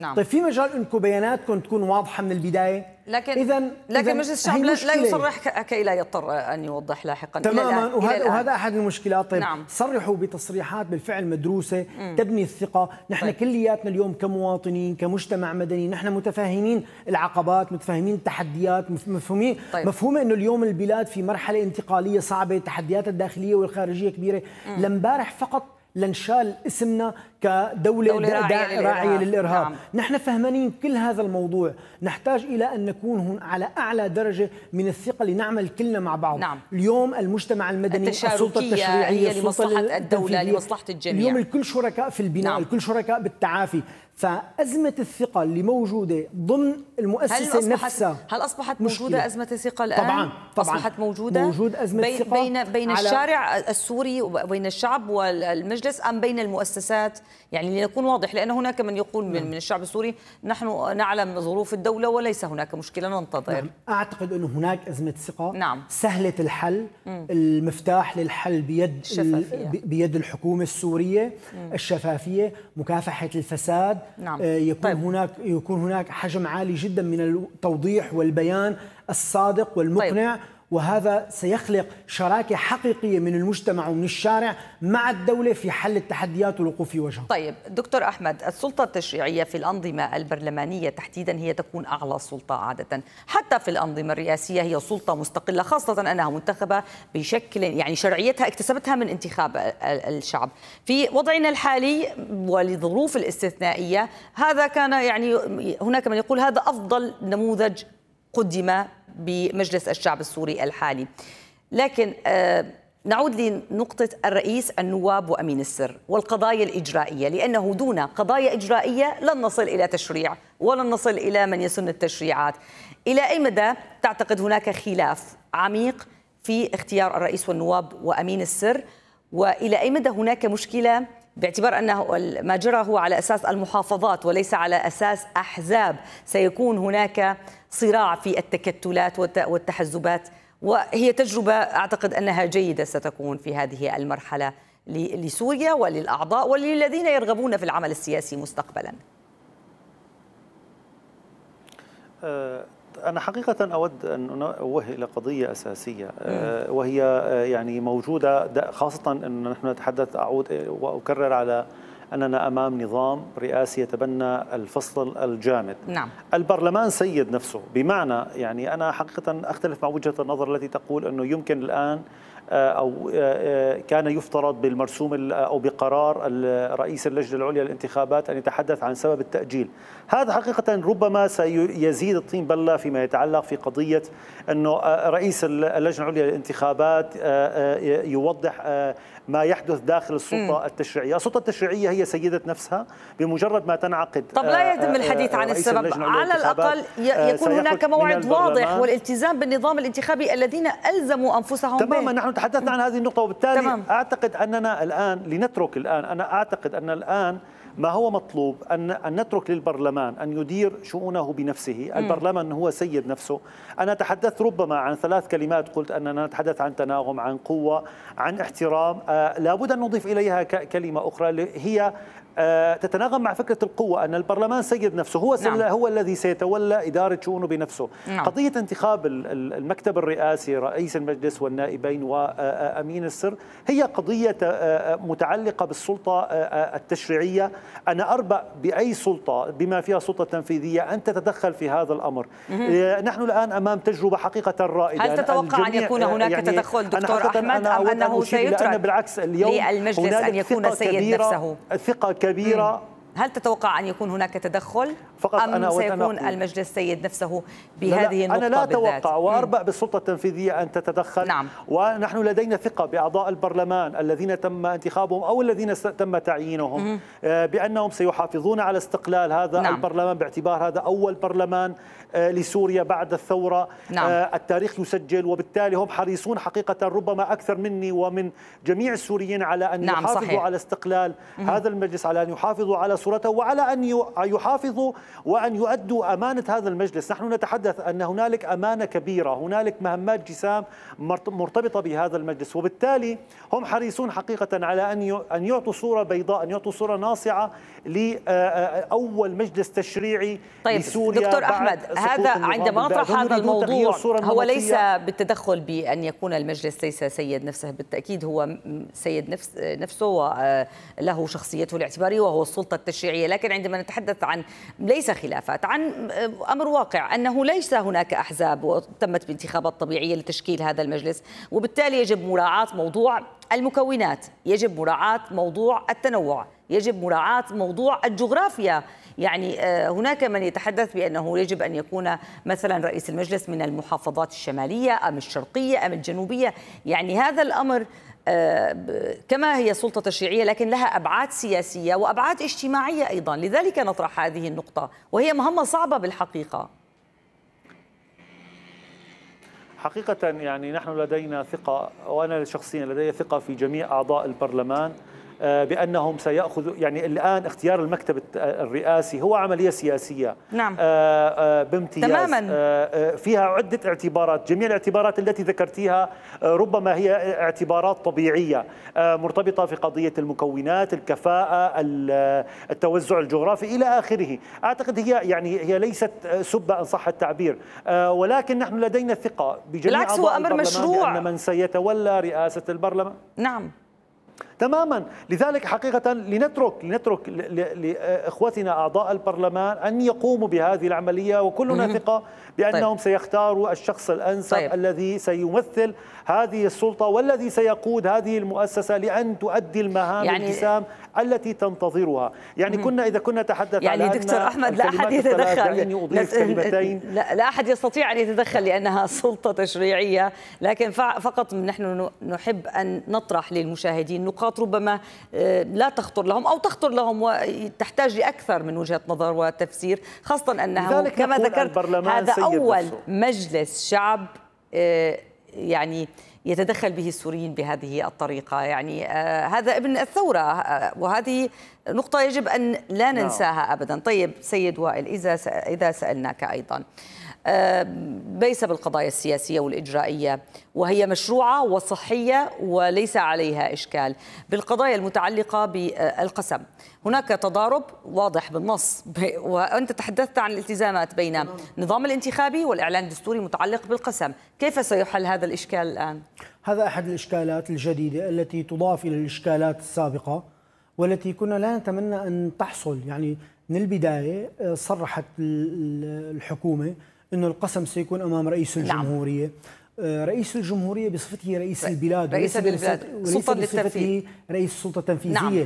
نعم. طيب في مجال انكم بياناتكم تكون واضحه من البدايه، لكن مجلس الشعب لا يصرح كي لا يضطر ان يوضح لاحقا. تماما. وهذا احد المشكلات. طيب نعم. صرحوا بتصريحات بالفعل مدروسه تبني الثقه. نحن طيب. كلياتنا اليوم كمواطنين كمجتمع مدني نحن متفاهمين العقبات، متفاهمين التحديات، مفهومين طيب. مفهومه انه اليوم البلاد في مرحله انتقاليه صعبه، التحديات الداخليه والخارجيه كبيره. لامبارح فقط لنشال اسمنا كدولة راعية للإرهاب. نعم. نحن فهمانين كل هذا الموضوع، نحتاج إلى أن نكون على أعلى درجة من الثقة لنعمل كلنا مع بعض. نعم. اليوم المجتمع المدني، السلطة التشريعية، هي لمصلحة الدولة، لمصلحة الجميع. اليوم الكل شركاء في البناء. نعم. الكل شركاء بالتعافي. فأزمة الثقة اللي موجودة ضمن المؤسسة نفسها، هل أصبحت موجودة أزمة الثقة الآن؟ طبعا أصبحت موجودة. موجود أزمة ثقة بين الشارع السوري وبين الشعب والمجلس أم بين المؤسسات؟ يعني لنكون واضح، لأن هناك من يقول من الشعب السوري نحن نعلم ظروف الدولة وليس هناك مشكلة، ننتظر. نعم. أعتقد أنه هناك أزمة ثقة. نعم. سهلة الحل. المفتاح للحل بيد الحكومة السورية. الشفافية، مكافحة الفساد. نعم. يكون هناك حجم عالي جدا من التوضيح والبيان الصادق والمقنع. طيب. وهذا سيخلق شراكة حقيقية من المجتمع ومن الشارع مع الدولة في حل التحديات والوقوف في وجهها. طيب دكتور أحمد، السلطة التشريعية في الأنظمة البرلمانية تحديدا هي تكون أعلى سلطة عادة، حتى في الأنظمة الرئاسية هي سلطة مستقلة، خاصة أنها منتخبة بشكل يعني شرعيتها اكتسبتها من انتخاب الشعب. في وضعنا الحالي ولظروف الاستثنائية هذا كان يعني هناك من يقول هذا أفضل نموذج قدم بمجلس الشعب السوري الحالي. لكن نعود لنقطة الرئيس، النواب وأمين السر والقضايا الإجرائية، لأنه دون قضايا إجرائية لن نصل إلى تشريع ولن نصل إلى من يسن التشريعات. إلى أي مدى تعتقد هناك خلاف عميق في اختيار الرئيس والنواب وأمين السر؟ وإلى أي مدى هناك مشكلة باعتبار أنه ما جرى هو على أساس المحافظات وليس على أساس أحزاب؟ سيكون هناك صراع في التكتلات والتحزبات، وهي تجربة أعتقد أنها جيدة ستكون في هذه المرحلة لسوريا وللأعضاء وللذين يرغبون في العمل السياسي مستقبلا. أنا حقيقة أود أن أوجه إلى قضية أساسية وهي يعني موجودة، خاصة أن نحن نتحدث، أعود وأكرر على أننا أمام نظام رئاسي يتبنى الفصل الجامد. نعم. البرلمان سيد نفسه، بمعنى يعني أنا حقيقة أختلف مع وجهة النظر التي تقول أنه يمكن الآن أو كان يفترض بالمرسوم أو بقرار رئيس اللجنة العليا للانتخابات أن يتحدث عن سبب التأجيل. هذا حقيقة ربما سيزيد الطين بلة فيما يتعلق في قضية أنه رئيس اللجنة العليا للانتخابات يوضح ما يحدث داخل السلطة التشريعية. السلطة التشريعية هي سيدة نفسها، بمجرد ما تنعقد طب لا يتم الحديث عن السبب، على الأقل يكون هناك موعد واضح والالتزام بالنظام الانتخابي الذين ألزموا أنفسهم به. تماما، نحن تحدثنا عن هذه النقطة، وبالتالي أعتقد أننا الآن لنترك أنا أعتقد أن الآن ما هو مطلوب أن نترك للبرلمان أن يدير شؤونه بنفسه. البرلمان هو سيد نفسه. أنا تحدثت ربما عن 3 كلمات، قلت أننا نتحدث عن تناغم، عن قوة، عن احترام. لابد أن نضيف إليها كلمة أخرى اللي هي تتناغم مع فكرة القوة، أن البرلمان سيد نفسه، هو الذي سيتولى إدارة شؤونه بنفسه. قضية انتخاب المكتب الرئاسي، رئيس المجلس والنائبين وأمين السر، هي قضية متعلقة بالسلطة التشريعية. أنا أربأ بأي سلطة بما فيها سلطة تنفيذية أن تتدخل في هذا الأمر. نحن الآن أمام تجربة حقيقة رائدة. هل تتوقع أن يكون هناك تدخل دكتور أحمد أم أنه سيترك بالعكس اليوم للمجلس أن يكون سيد نفسه؟ ثقة كبيرة. هل تتوقع أن يكون هناك تدخل أم سيكون المجلس سيد نفسه بهذه النقطة؟ أنا لا أتوقع وأربأ بالسلطة التنفيذية أن تتدخل. نعم. ونحن لدينا ثقة بأعضاء البرلمان الذين تم انتخابهم أو الذين تم تعيينهم بأنهم سيحافظون على استقلال هذا البرلمان، باعتبار هذا أول برلمان لسوريا بعد الثورة. التاريخ يسجل، وبالتالي هم حريصون حقيقة ربما أكثر مني ومن جميع السوريين على أن يحافظوا على استقلال هذا المجلس، على أن يحافظوا على صورته، وعلى أن يحافظوا وأن يؤدوا أمانة هذا المجلس. نحن نتحدث أن هنالك أمانة كبيرة، هنالك مهمات جسام مرتبطة بهذا المجلس، وبالتالي هم حريصون حقيقة على أن يعطوا صورة بيضاء، أن يعطوا صورة ناصعة لأول مجلس تشريعي لسوريا. دكتور أحمد، هذا عندما نطرح هذا الموضوع هو ليس بالتدخل بأن يكون المجلس ليس سيد نفسه، بالتأكيد هو سيد نفسه وله شخصيته الاعتبارية وهو السلطة التشريعية، لكن عندما نتحدث عن ليس خلافات، عن أمر واقع أنه ليس هناك أحزاب وتمت بانتخابات طبيعية لتشكيل هذا المجلس، وبالتالي يجب مراعاة موضوع المكونات، يجب مراعاة موضوع التنوع، يجب مراعاة موضوع الجغرافيا. يعني هناك من يتحدث بأنه يجب أن يكون مثلا رئيس المجلس من المحافظات الشمالية أم الشرقية أم الجنوبية. يعني هذا الأمر كما هي سلطة تشريعية لكن لها أبعاد سياسية وأبعاد اجتماعية أيضا، لذلك نطرح هذه النقطة وهي مهمة صعبة بالحقيقة. حقيقة يعني نحن لدينا ثقة، وأنا شخصيا لدي ثقة في جميع أعضاء البرلمان بأنهم سيأخذوا، يعني الآن اختيار المكتب الرئاسي هو عملية سياسية. نعم. بامتياز تماما. فيها عدة اعتبارات، جميع الاعتبارات التي ذكرتيها ربما هي اعتبارات طبيعية مرتبطة في قضية المكونات، الكفاءة، التوزع الجغرافي إلى آخره. أعتقد هي ليست سبة إن صح التعبير، ولكن نحن لدينا ثقة بجميع أعضاء البرلمان بأن من سيتولى رئاسة البرلمان. نعم تماما. لذلك حقيقة لنترك لإخوتنا أعضاء البرلمان أن يقوموا بهذه العملية، وكلنا ثقة بأنهم سيختاروا الشخص الأنسب الذي سيمثل هذه السلطة والذي سيقود هذه المؤسسة لأن تؤدي المهام الجسام التي تنتظرها. يعني إذا كنا نتحدث يعني على دكتور أحمد لا أحد يتدخل، لا أحد يستطيع أن يتدخل لأنها سلطة تشريعية، لكن فقط نحن نحب أن نطرح للمشاهدين نقاط ربما لا تخطر لهم أو تخطر لهم وتحتاج لأكثر من وجهة نظر وتفسير، خاصة أنه كما ذكرت هذا أول مجلس شعب يعني يتدخل به السوريين بهذه الطريقة. يعني هذا ابن الثورة، وهذه نقطة يجب أن لا ننساها أبدا. طيب سيد وائل، إذا سألناك أيضا ليس بالقضايا السياسية والإجرائية وهي مشروعة وصحية وليس عليها إشكال، بالقضايا المتعلقة بالقسم هناك تضارب واضح بالنص، وأنت تحدثت عن الالتزامات بين النظام الانتخابي والإعلان الدستوري متعلق بالقسم، كيف سيحل هذا الإشكال الآن؟ هذا أحد الإشكالات الجديدة التي تضاف إلى الإشكالات السابقة والتي كنا لا نتمنى أن تحصل. يعني من البداية صرحت الحكومة أن القسم سيكون أمام رئيس الجمهورية. رئيس الجمهورية بصفته رئيس البلاد وليس بصفته رئيس السلطة التنفيذية.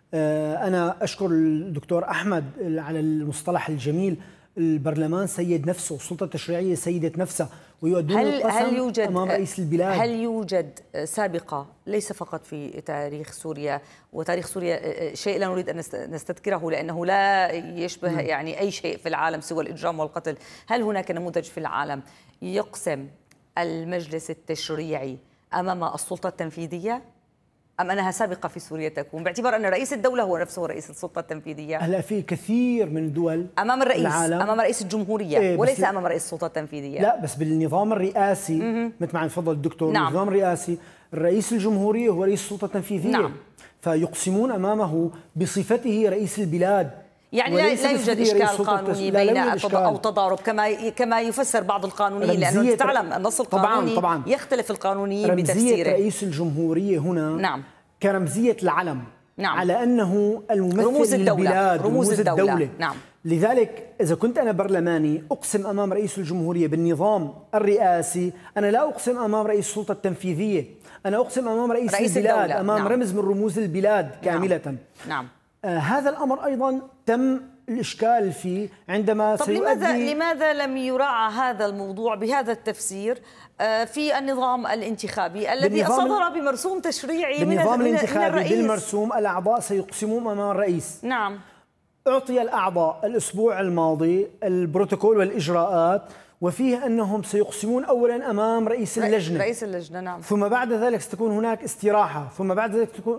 أنا أشكر الدكتور أحمد على المصطلح الجميل، البرلمان سيد نفسه، السلطة التشريعية سيدت نفسها ويؤدون القسم أمام رئيس البلاد. هل يوجد سابقة ليس فقط في تاريخ سوريا، وتاريخ سوريا شيء لا نريد أن نستذكره لأنه لا يشبه يعني أي شيء في العالم سوى الإجرام والقتل، هل هناك نموذج في العالم يقسم المجلس التشريعي أمام السلطة التنفيذية؟ أم أنها سابقة في سوريا تكون باعتبار أن رئيس الدولة هو نفسه رئيس السلطة التنفيذية؟ هلا في كثير من الدول أمام الرئيس العالم. أمام رئيس الجمهورية وليس أمام رئيس السلطة التنفيذية. لا بس بالنظام الرئاسي مثل ما تفضل الدكتور. نعم. النظام الرئاسي رئيس الجمهورية هو رئيس السلطة التنفيذية. نعم. فيقسمون أمامه بصفته رئيس البلاد. يعني لا يوجد إشكال قانوني بين أو تضارب كما يفسر بعض القانونيين، لأنه تعلم النص القانوني طبعاً يختلف القانونيين بتفسيره. رمزية رئيس الجمهورية هنا نعم. كرمزية العلم. نعم. على أنه الممثل رموز للبلاد، رموز الدولة. نعم. لذلك إذا كنت أنا برلماني أقسم أمام رئيس الجمهورية بالنظام الرئاسي، أنا لا أقسم أمام رئيس السلطة التنفيذية، أنا أقسم أمام رئيس البلاد الدولة. أمام نعم. رمز من رموز البلاد كاملة. نعم. هذا الأمر أيضا تم الإشكال فيه عندما لماذا لم يراعى هذا الموضوع بهذا التفسير في النظام الانتخابي الذي صدر بمرسوم تشريعي بالنظام الانتخابي بالمرسوم الأعضاء سيقسمون أمام الرئيس. نعم. أعطي الأعضاء الأسبوع الماضي البروتوكول والإجراءات، وفيه أنهم سيقسمون أولا أمام رئيس اللجنة. نعم. ثم بعد ذلك ستكون هناك استراحة، ثم بعد ذلك تكون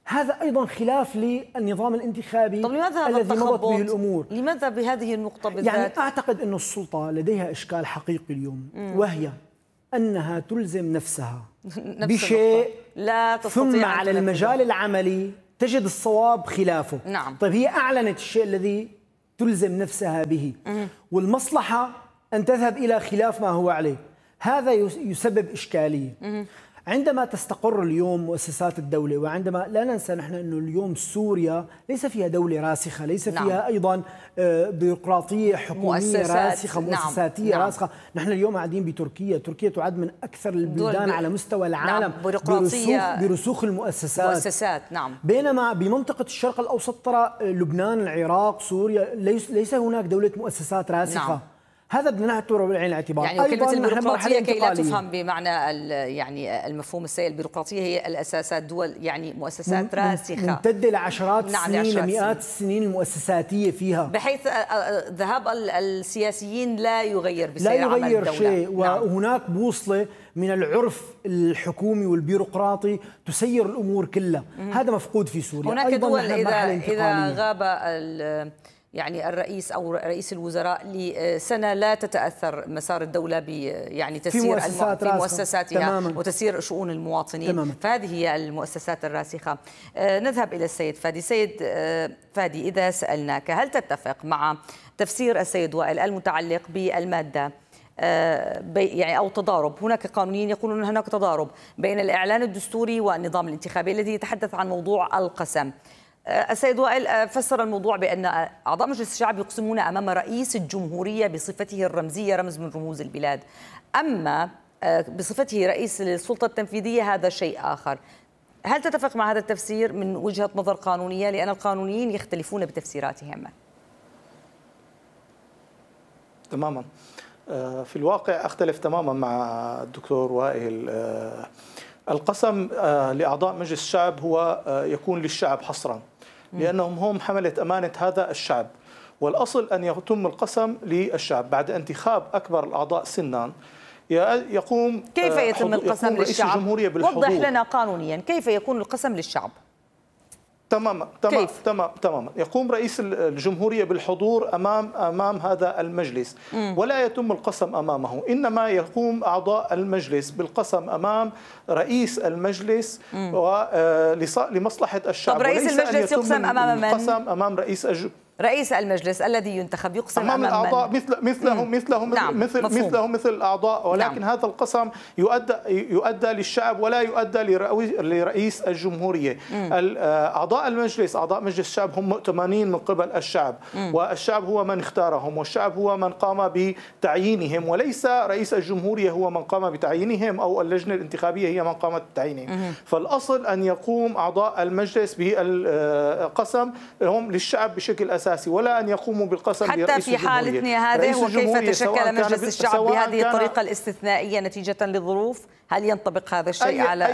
هذا أيضا خلاف للنظام الانتخابي طب لماذا الذي مضت به الأمور. لماذا بهذه النقطة بالذات؟ يعني أعتقد أن السلطة لديها إشكال حقيقي اليوم، وهي أنها تلزم نفسها بشيء لا تستطيع ثم على المجال العملي تجد الصواب خلافه. نعم. طيب هي أعلنت الشيء الذي تلزم نفسها به، والمصلحة أن تذهب إلى خلاف ما هو عليه. هذا يسبب إشكالية. عندما تستقر اليوم مؤسسات الدولة، وعندما لا ننسى نحن أنه اليوم سوريا ليس فيها دولة راسخة، ليس فيها أيضا بيروقراطية حكومية راسخة، مؤسساتية راسخة. نحن اليوم قاعدين بتركيا، تركيا تعد من أكثر البلدان على مستوى العالم برسوخ المؤسسات. نعم. بينما بمنطقة الشرق الأوسط ترى لبنان، العراق، سوريا ليس هناك دولة مؤسسات راسخة. نعم. هذا بدنا نعتبره بعين الاعتبار. يعني كلمة البيروقراطية كي لا تفهم بمعنى يعني المفهوم السيء. البيروقراطية هي الأساسات، دول يعني مؤسسات راسخة ممتدة لعشرات السنين، لمئات السنين المؤسساتية فيها، بحيث ذهاب السياسيين لا يغير بسير لا عمل يغير الدولة. شيء. وهناك بوصلة من العرف الحكومي والبيروقراطي تسير الأمور كلها. هذا مفقود في سوريا. هناك دول إذا غاب يعني الرئيس أو رئيس الوزراء لسنة لا تتأثر مسار الدولة يعني تسير في مؤسساتها وتسير شؤون المواطنين. تماما. فهذه هي المؤسسات الراسخة. نذهب إلى السيد فادي. سيد فادي، إذا سألناك هل تتفق مع تفسير السيد وائل المتعلق بالمادة يعني أو تضارب؟ هناك قانونيين يقولون أن هناك تضارب بين الإعلان الدستوري والنظام الانتخابي الذي يتحدث عن موضوع القسم. السيد وائل فسر الموضوع بأن أعضاء مجلس الشعب يقسمون أمام رئيس الجمهورية بصفته الرمزية، رمز من رموز البلاد، أما بصفته رئيس السلطة التنفيذية هذا شيء آخر. هل تتفق مع هذا التفسير من وجهة نظر قانونية؟ لأن القانونيين يختلفون بتفسيراتهم. تماما. في الواقع أختلف تماما مع الدكتور وائل. القسم لأعضاء مجلس الشعب هو يكون للشعب حصرا، لأنهم هم حملة أمانة هذا الشعب، والأصل أن يتم القسم للشعب بعد انتخاب أكبر الأعضاء سنا. يقوم كيف يتم القسم للشعب؟ وضح لنا قانونيا كيف يكون القسم للشعب. تماما. يقوم رئيس الجمهورية بالحضور أمام هذا المجلس، ولا يتم القسم أمامه، إنما يقوم أعضاء المجلس بالقسم أمام رئيس المجلس لمصلحة الشعب. طب رئيس المجلس يقسم أمام من؟ القسم أمام رئيس المجلس الذي ينتخب يقسم أمام الأعضاء مثلهم مثل الأعضاء، ولكن هذا القسم يؤدى للشعب ولا يؤدى لرئيس الجمهورية. أعضاء المجلس، أعضاء مجلس الشعب هم مؤتمنين من قبل الشعب، والشعب هو من اختارهم، والشعب هو من قام بتعيينهم، وليس رئيس الجمهورية هو من قام بتعيينهم أو اللجنة الانتخابية هي من قامت بتعيينهم. فالأصل أن يقوم أعضاء المجلس بالقسم هم للشعب بشكل أساسي، ولا أن يقوموا بالقسم حتى لرئيس في حالتنا هذه. وكيف تشكل مجلس الشعب بهذه الطريقة الاستثنائية نتيجة للظروف؟ هل ينطبق هذا الشيء على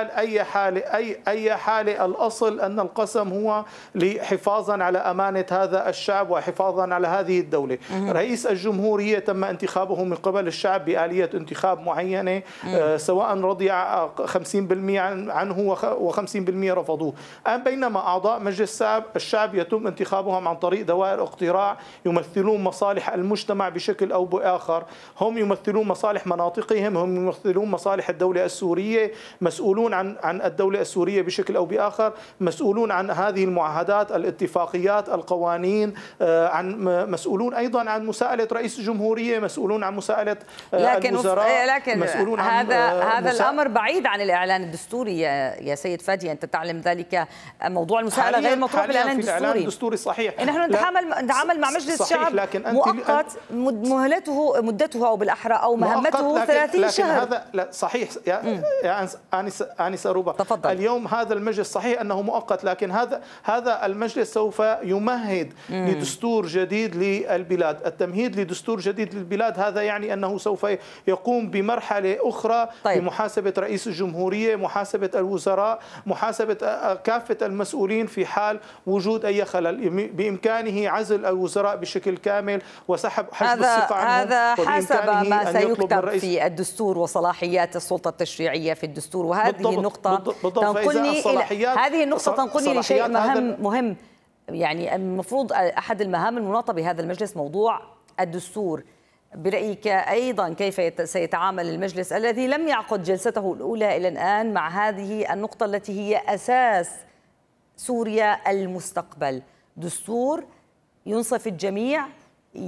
أي حالة؟ الأصل أن القسم هو لحفاظا على أمانة هذا الشعب وحفاظا على هذه الدولة. رئيس الجمهورية تم انتخابه من قبل الشعب بآلية انتخاب معينة، سواء رضي 50% عنه و50% رفضوه. بينما أعضاء مجلس الشعب يتم انتخابهم عن طريق دوائر اقتراع يمثلون مصالح المجتمع بشكل أو بآخر. هم يمثلون مصالح مناطقهم، هم يمثلون مصالح الدولة السورية، مسؤولون عن الدولة السورية بشكل أو بآخر، مسؤولون عن هذه المعاهدات، الاتفاقيات، القوانين، مسؤولون أيضا عن مساءلة رئيس الجمهورية، مسؤولون عن مساءلة الوزراء. لكن هذا الأمر بعيد عن الإعلان الدستوري يا سيد فادي، أنت تعلم ذلك. موضوع المساءلة غير مطروح بالإعلان الدستوري. صحيح. نحن نتعامل مع مجلس الشعب مؤقت مدته أو بالأحرى أو مهمته 30 شهر. هذا لا صحيح يا آنسة روبا. تفضل. اليوم هذا المجلس صحيح أنه مؤقت، لكن هذا المجلس سوف يمهد لدستور جديد للبلاد. التمهيد لدستور جديد للبلاد هذا يعني أنه سوف يقوم بمرحلة أخرى لمحاسبة رئيس الجمهورية، محاسبة الوزراء، محاسبة كافة المسؤولين في حال وجود أي خلل. وبإمكانه عزل الوزراء بشكل كامل وسحب حجب الثقة عنهم. هذا حسب ما سيكتب في الدستور وصلاحيات السلطة التشريعية في الدستور. وهذه النقطة تنقلني لشيء مهم. يعني المفروض أحد المهام المناطة بهذا المجلس موضوع الدستور. برأيك أيضا كيف سيتعامل المجلس الذي لم يعقد جلسته الأولى إلى الآن مع هذه النقطة التي هي أساس سوريا المستقبل؟ دستور ينصف الجميع